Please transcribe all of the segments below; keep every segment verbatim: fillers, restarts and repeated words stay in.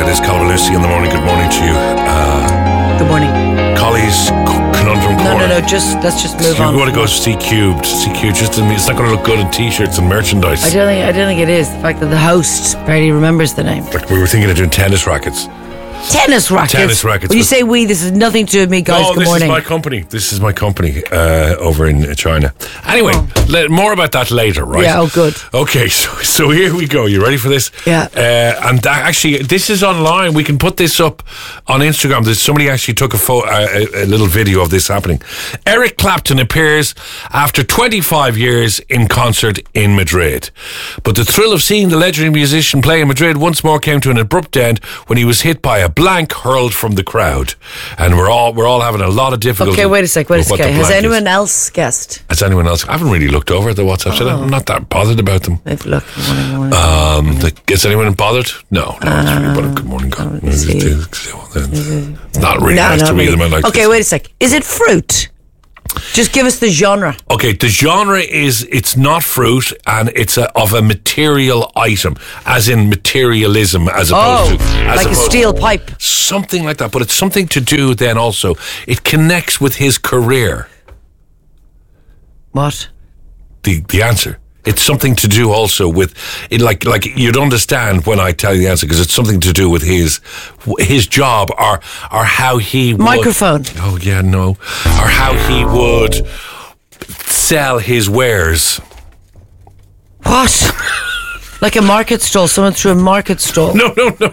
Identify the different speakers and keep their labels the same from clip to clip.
Speaker 1: It is Colin and Lucy in the morning. Good morning to you. Uh,
Speaker 2: Good morning.
Speaker 1: Colley's Conundrum
Speaker 2: No,
Speaker 1: Corner.
Speaker 2: no, no. Just let's just move
Speaker 1: You
Speaker 2: on.
Speaker 1: want to go C cubed. C cubed just didn't mean it's not going to look good in t-shirts and merchandise.
Speaker 2: I don't think. I don't think it is. The fact that the host barely remembers the name.
Speaker 1: Like we were thinking of doing tennis rackets.
Speaker 2: Tennis rackets.
Speaker 1: Tennis rackets,
Speaker 2: When you
Speaker 1: but-
Speaker 2: say we, this is nothing to do with me, guys.
Speaker 1: Oh,
Speaker 2: Good
Speaker 1: this
Speaker 2: morning.
Speaker 1: is my company. This is my company uh, over in China. Anyway,
Speaker 2: Oh.
Speaker 1: let, more about that later, right?
Speaker 2: Yeah, oh, good.
Speaker 1: Okay, so so here we go. You ready for this?
Speaker 2: Yeah.
Speaker 1: Uh, and that, actually, this is online. We can put this up on Instagram. There's somebody actually took a, pho- a, a little video of this happening. Eric Clapton appears after twenty-five years in concert in Madrid. But the thrill of seeing the legendary musician play in Madrid once more came to an abrupt end when he was hit by a blank hurled from the crowd. And we're all we're all having a lot of difficulty.
Speaker 2: Okay, wait a sec. Wait a
Speaker 1: with what
Speaker 2: second.
Speaker 1: the
Speaker 2: Has
Speaker 1: blank is.
Speaker 2: anyone else guessed?
Speaker 1: Has anyone else? I haven't really looked over the WhatsApp. Oh. I'm not that bothered about them.
Speaker 2: Let's look. Morning, morning.
Speaker 1: Um, the, is anyone bothered? No, no.
Speaker 2: Uh,
Speaker 1: it's really bothered. Good morning, God.
Speaker 2: let's see.
Speaker 1: It's not really
Speaker 2: No,
Speaker 1: nice
Speaker 2: not
Speaker 1: to read
Speaker 2: really.
Speaker 1: them out like
Speaker 2: Okay,
Speaker 1: this.
Speaker 2: wait a sec. Is it fruit? Just give us the genre.
Speaker 1: Okay, the genre is it's not fruit and it's a, of a material item, as in materialism, as opposed
Speaker 2: Oh,
Speaker 1: to as
Speaker 2: like a
Speaker 1: opposed-
Speaker 2: steel pipe.
Speaker 1: something like that. But it's something to do then also. It connects with his career.
Speaker 2: What?
Speaker 1: The the answer. It's something to do also with it, like like you'd understand when I tell you the answer because it's something to do with his his job or or how he would,
Speaker 2: Microphone.
Speaker 1: Oh yeah, no, or how he would sell his wares.
Speaker 2: What? Like a market stall. Someone threw a market stall.
Speaker 1: No, no, no.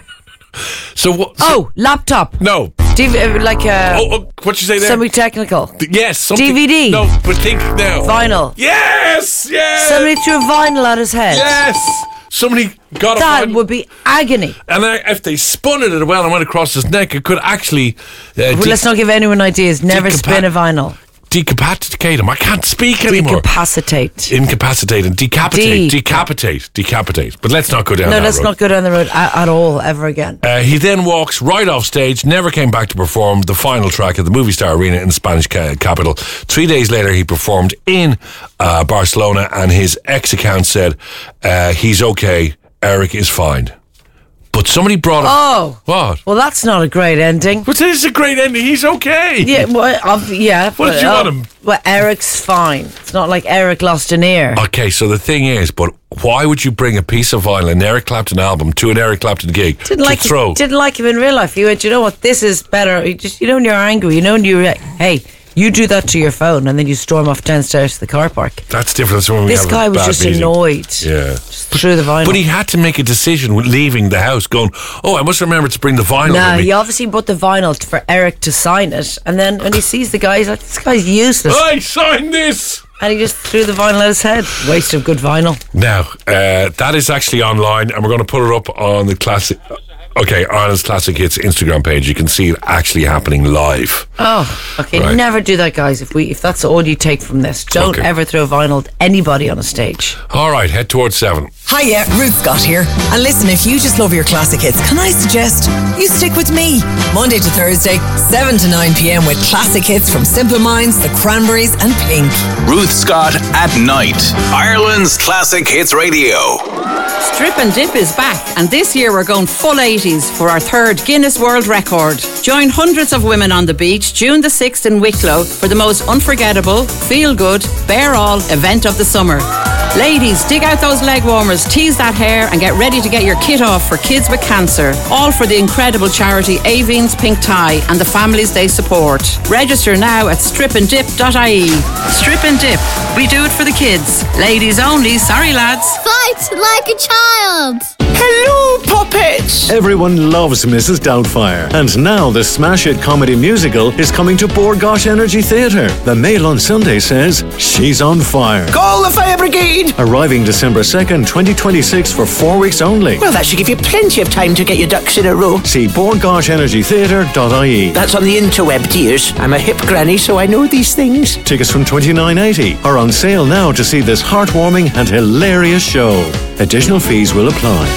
Speaker 1: So what? So,
Speaker 2: Oh, laptop.
Speaker 1: no.
Speaker 2: D V- uh, like a
Speaker 1: Oh, oh, what you say there?
Speaker 2: semi-technical.
Speaker 1: Yes, something,
Speaker 2: D V D.
Speaker 1: No, but think now.
Speaker 2: Vinyl.
Speaker 1: Yes, yes.
Speaker 2: Somebody threw a vinyl at his head.
Speaker 1: Yes. Somebody got a
Speaker 2: That
Speaker 1: vinyl.
Speaker 2: would be agony.
Speaker 1: And I, if they spun it well and went across his neck, it could actually uh,
Speaker 2: Well,
Speaker 1: de-
Speaker 2: let's not give anyone ideas. Never
Speaker 1: decapa-
Speaker 2: spin a vinyl.
Speaker 1: decapacitate him. I can't speak anymore.
Speaker 2: Decapacitate.
Speaker 1: Incapacitate and decapitate.
Speaker 2: De-
Speaker 1: Decapitate. Decapitate. But let's not go down
Speaker 2: No,
Speaker 1: that
Speaker 2: let's
Speaker 1: road.
Speaker 2: not go down the road at, at all ever again.
Speaker 1: Uh, he then walks right off stage, never came back to perform the final track at the Movistar Arena in the Spanish ca- capital. Three days later, he performed in uh, Barcelona, and his ex-account said, uh, he's okay, Eric is fine. But somebody brought up...
Speaker 2: Oh.
Speaker 1: What?
Speaker 2: Well, that's not a great ending.
Speaker 1: But this is a great ending. He's okay.
Speaker 2: Yeah, well, uh, yeah.
Speaker 1: What did you want him?
Speaker 2: Well, Eric's fine. It's not like Eric lost an ear.
Speaker 1: Okay, so the thing is, but why would you bring a piece of vinyl, an Eric Clapton album, to an Eric Clapton gig
Speaker 2: Didn't
Speaker 1: to
Speaker 2: like
Speaker 1: throw?
Speaker 2: him, didn't like him in real life. You went, you know what? This is better. You just, you know, when you're angry, you know, when you're hey, you do that to your phone, and then you storm off downstairs to the car park.
Speaker 1: That's different. That's when we
Speaker 2: This
Speaker 1: have a
Speaker 2: guy was
Speaker 1: bad
Speaker 2: just
Speaker 1: meeting.
Speaker 2: annoyed.
Speaker 1: Yeah.
Speaker 2: Just threw the vinyl.
Speaker 1: But he had to make a decision with leaving the house, going, oh, I must remember to bring the vinyl
Speaker 2: No,
Speaker 1: with me.
Speaker 2: he obviously bought the vinyl t- for Eric to sign it, and then when he sees the guy, he's like, this guy's useless.
Speaker 1: I signed this!
Speaker 2: And he just threw the vinyl at his head. Waste of good vinyl.
Speaker 1: Now, uh, that is actually online, and we're going to put it up on the classic... Okay, Ireland's Classic Hits Instagram page. You can see it actually happening live.
Speaker 2: Oh, okay.
Speaker 1: Right.
Speaker 2: Never do that, guys. If we, if that's all you take from this, don't
Speaker 1: Okay.
Speaker 2: ever throw vinyl at anybody on a stage.
Speaker 1: All right, head towards seven.
Speaker 3: Hiya, Ruth Scott here. And listen, if you just love your classic hits, can I suggest you stick with me? Monday to Thursday, seven to nine p.m. with classic hits from Simple Minds, The Cranberries and Pink.
Speaker 4: Ruth Scott at night. Ireland's Classic Hits Radio.
Speaker 5: Strip and Dip is back, and this year we're going full eighties for our third Guinness World Record. Join hundreds of women on the beach June the sixth in Wicklow for the most unforgettable, feel-good, bear-all event of the summer. Ladies, dig out those leg warmers, tease that hair, and get ready to get your kit off for kids with cancer. All for the incredible charity Aveen's Pink Tie and the families they support. Register now at strip and dip dot I E. Strip and Dip. We do it for the kids. Ladies only, sorry lads.
Speaker 6: Fight like a child!
Speaker 7: Hello, puppets! Everyone loves Missus Doubtfire. And now the smash hit comedy musical is coming to Borgosh Energy Theatre. The Mail on Sunday says she's on fire.
Speaker 8: Call the fire brigade!
Speaker 7: Arriving December second, twenty twenty-six for four weeks only.
Speaker 8: Well, that should give you plenty of time to get your ducks in a row.
Speaker 7: See borgosh energy theatre dot I E.
Speaker 8: That's on the interweb, dears. I'm a hip granny, so I know these things.
Speaker 7: Tickets from twenty-nine eighty are on sale now to see this heartwarming and hilarious show. Additional fees will apply.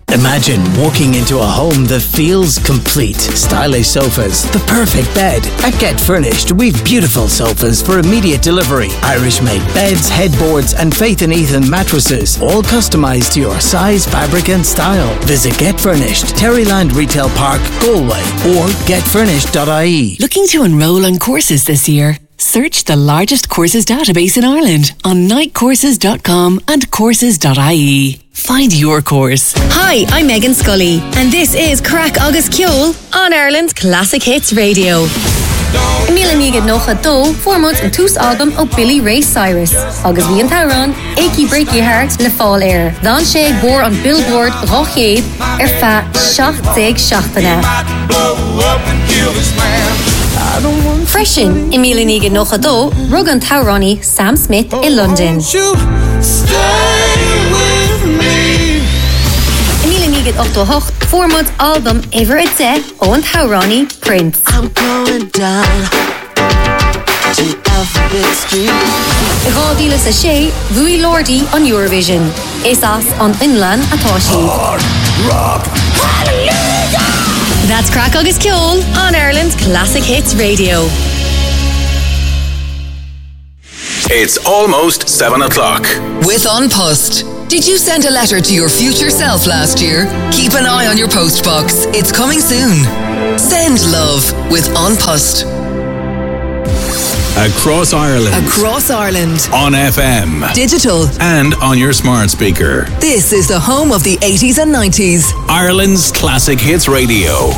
Speaker 8: Imagine walking into a home that feels complete. Stylish sofas, the perfect bed. At Get Furnished, we've beautiful sofas for immediate delivery. Irish-made beds, headboards and Faith and Ethan mattresses, all customised to your size, fabric and style. Visit Get Furnished, Terryland Retail Park, Galway, or get furnished dot I E.
Speaker 9: Looking to enrol on courses this year? Search the largest courses database in Ireland on night courses dot com and courses dot I E. Find your course.
Speaker 10: Hi, I'm Megan Scully, and this is Crack Agus Ceol on Ireland's Classic Hits Radio. Emile Mígad Nocha Dó, formad an tús album ó Billy Ray Cyrus. Agus bhí an tárán, Achy Breaky Heart le fáil air. Dán sé bór an Billboard Rochéad ar fa seachtag seachtaine. Freisin, Emile Mígad Nocha Dó, rug an táránní Sam Smith in London. Emile Mígad Ochto Hocht, formad album Ever a Day ó an táránní Prince.
Speaker 11: I'm going down to Alphabet Street.
Speaker 10: Rádílas a sé, Bhuí Lordy on Eurovision. Is as on Inland atá siad. That's Crack Agus Ceol on Ireland's Classic Hits Radio.
Speaker 4: It's almost seven o'clock.
Speaker 3: With An Post. Did you send a letter to your future self last year? Keep an eye on your post box. It's coming soon. Send love with An Post.
Speaker 4: Across Ireland.
Speaker 3: Across Ireland.
Speaker 4: On F M.
Speaker 3: Digital.
Speaker 4: And on your smart speaker.
Speaker 3: This is the home of the eighties and nineties.
Speaker 4: Ireland's Classic Hits Radio.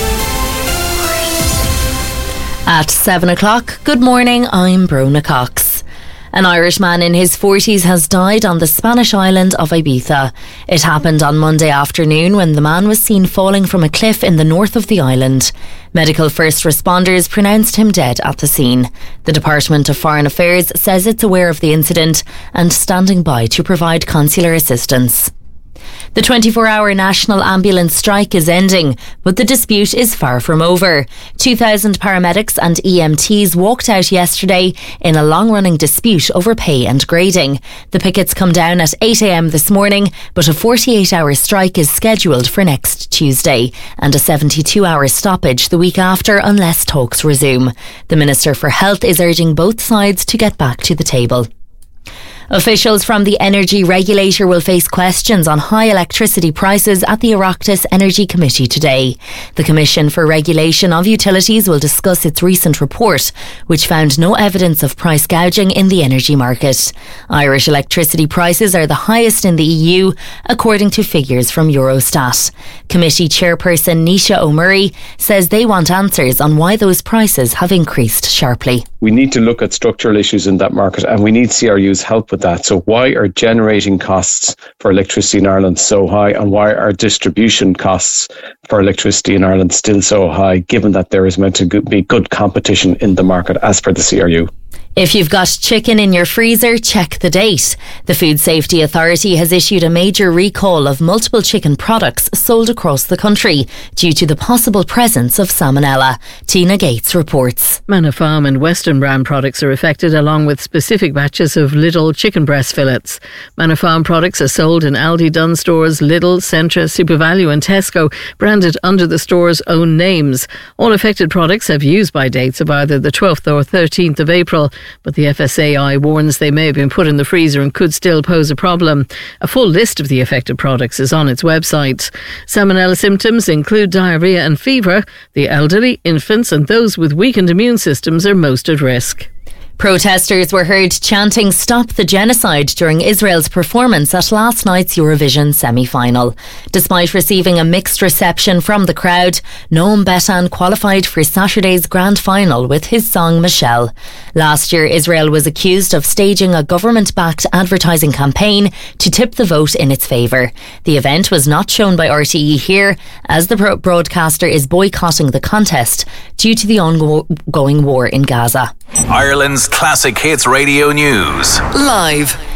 Speaker 12: At seven o'clock, good morning, I'm Brona Cox. An Irishman in his forties has died on the Spanish island of Ibiza. It happened on Monday afternoon when the man was seen falling from a cliff in the north of the island. Medical first responders pronounced him dead at the scene. The Department of Foreign Affairs says it's aware of the incident and standing by to provide consular assistance. The twenty-four hour national ambulance strike is ending, but the dispute is far from over. two thousand paramedics and E M Ts walked out yesterday in a long-running dispute over pay and grading. The pickets come down at eight a m this morning, but a forty-eight hour strike is scheduled for next Tuesday and a seventy-two hour stoppage the week after unless talks resume. The Minister for Health is urging both sides to get back to the table. Officials from the energy regulator will face questions on high electricity prices at the Oireachtas Energy Committee today. The Commission for Regulation of Utilities will discuss its recent report, which found no evidence of price gouging in the energy market. Irish electricity prices are the highest in the E U, according to figures from Eurostat. Committee Chairperson Nisha O'Murray says they want answers on why those prices have increased sharply.
Speaker 13: We need to look at structural issues in that market, and we need C R U's help with that. So why are generating costs for electricity in Ireland so high, and why are distribution costs for electricity in Ireland still so high, given that there is meant to be good competition in the market as per the C R U?
Speaker 12: If you've got chicken in your freezer, check the date. The Food Safety Authority has issued a major recall of multiple chicken products sold across the country due to the possible presence of salmonella. Tina Gates reports.
Speaker 14: Manor Farm and Western brand products are affected, along with specific batches of Lidl chicken breast fillets. Manor Farm products are sold in Aldi, Dunnes Stores, Lidl, Centra, SuperValu and Tesco, branded under the store's own names. All affected products have use-by dates of either the twelfth or thirteenth of April. But the F S A I warns they may have been put in the freezer and could still pose a problem. A full list of the affected products is on its website. Salmonella symptoms include diarrhoea and fever. The elderly, infants and those with weakened immune systems are most at risk.
Speaker 12: Protesters were heard chanting "Stop the Genocide" during Israel's performance at last night's Eurovision semi-final. Despite receiving a mixed reception from the crowd, Noam Betan qualified for Saturday's grand final with his song Michelle. Last year, Israel was accused of staging a government-backed advertising campaign to tip the vote in its favour. The event was not shown by R T E here, as the pro- broadcaster is boycotting the contest due to the ongoing war in Gaza.
Speaker 4: Ireland's Classic Hits Radio News.
Speaker 3: Live.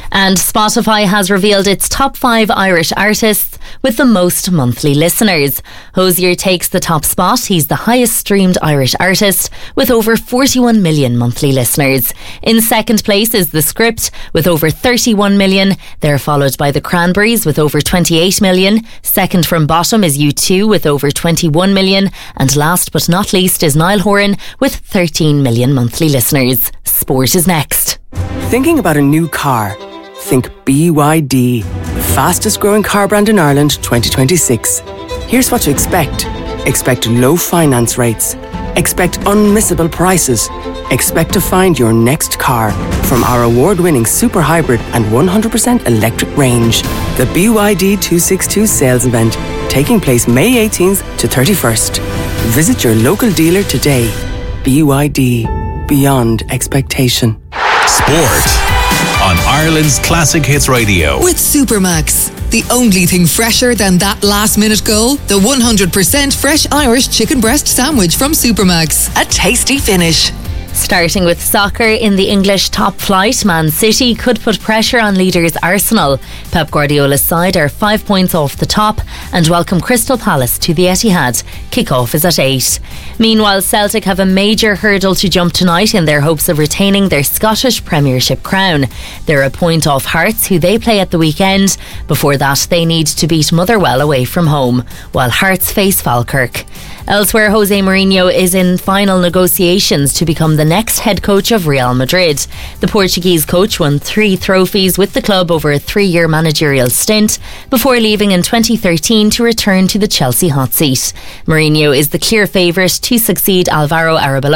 Speaker 12: And Spotify has revealed its top five Irish artists with the most monthly listeners. Hozier takes the top spot. He's the highest streamed Irish artist with over forty-one million monthly listeners. In second place is The Script with over thirty-one million. They're followed by The Cranberries with over twenty-eight million. Second from bottom is U two with over twenty-one million. And last but not least is Niall Horan with thirteen million monthly listeners. Sport is next.
Speaker 15: Thinking about a new car? Think B Y D, the fastest growing car brand in Ireland twenty twenty-six. Here's what to expect. Expect low finance rates. Expect unmissable prices. Expect to find your next car from our award-winning super hybrid and one hundred percent electric range. The B Y D two sixty-two sales event taking place May eighteenth to thirty-first. Visit your local dealer today. B Y D, beyond expectation.
Speaker 4: Sport on Ireland's Classic Hits Radio.
Speaker 3: With Supermax, the only thing fresher than that last minute goal, the one hundred percent fresh Irish chicken breast sandwich from Supermax. A tasty finish.
Speaker 12: Starting with soccer, in the English top flight, Man City could put pressure on leaders Arsenal. Pep Guardiola's side are five points off the top and welcome Crystal Palace to the Etihad. Kick-off is at eight. Meanwhile, Celtic have a major hurdle to jump tonight in their hopes of retaining their Scottish Premiership crown. They're a point off Hearts, who they play at the weekend. Before that, they need to beat Motherwell away from home, while Hearts face Falkirk. Elsewhere, Jose Mourinho is in final negotiations to become the next head coach of Real Madrid. The Portuguese coach won three trophies with the club over a three-year managerial stint before leaving in twenty thirteen to return to the Chelsea hot seat. Mourinho is the clear favourite to succeed Alvaro Arbeloa